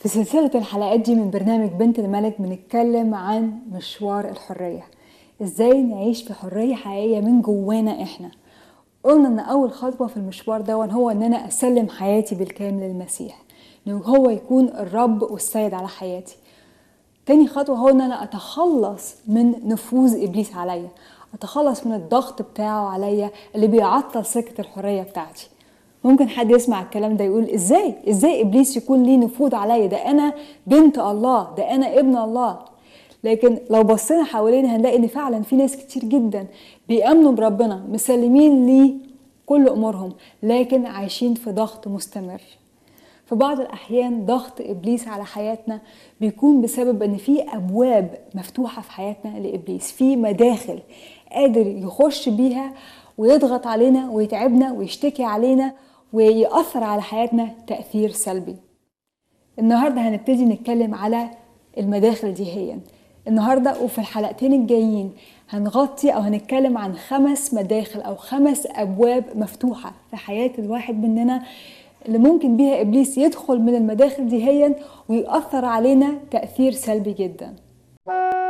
في سلسلة الحلقات دي من برنامج بنت الملك بنتكلم عن مشوار الحرية. ازاي نعيش في حرية حقيقية من جوانا احنا. قلنا ان اول خطوة في المشوار ده هو ان انا اسلم حياتي بالكامل للمسيح، ان هو يكون الرب والسيد على حياتي. تاني خطوة هو ان انا اتخلص من نفوذ ابليس عليا، اتخلص من الضغط بتاعه عليا اللي بيعطل سكة الحرية بتاعتي. ممكن حد يسمع الكلام ده يقول ازاي ابليس يكون ليه نفوذ عليا؟ ده انا بنت الله، ده انا ابن الله. لكن لو بصينا حوالينا هنلاقي ان فعلا في ناس كتير جدا بيأمنوا بربنا، مسلمين ليه كل امورهم، لكن عايشين في ضغط مستمر. في بعض الأحيان ضغط إبليس على حياتنا بيكون بسبب أن في أبواب مفتوحة في حياتنا لإبليس، في مداخل قادر يخش بيها ويضغط علينا ويتعبنا ويشتكي علينا ويأثر على حياتنا تأثير سلبي. النهاردة هنبتدي نتكلم على المداخل دي النهاردة، وفي الحلقتين الجايين هنغطي أو هنتكلم عن 5 مداخل أو 5 أبواب مفتوحة في حياة الواحد مننا، اللي ممكن بيها إبليس يدخل من المداخل دي ويأثر علينا تأثير سلبي جدا.